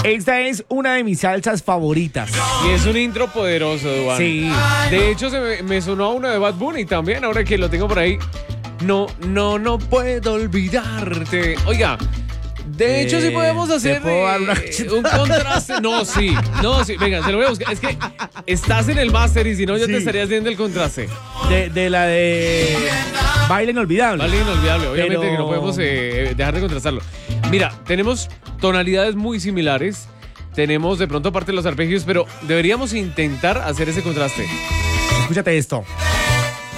Esta es una de mis salsas favoritas. Y es un intro poderoso, Duan. Sí. De hecho, me sonó a uno de Bad Bunny también, ahora que lo tengo por ahí. No puedo olvidarte. Oiga, de hecho sí podemos hacer ¿te puedo dar una un contraste. No, sí, venga, se lo voy a buscar. Es que estás en el máster y si no yo te estaría haciendo el contraste. De la de Baile Inolvidable. Vale, inolvidable, obviamente Pero- que no podemos dejar de contrastarlo. Mira, tenemos tonalidades muy similares, tenemos de pronto parte de los arpegios, pero deberíamos intentar hacer ese contraste. Escúchate esto.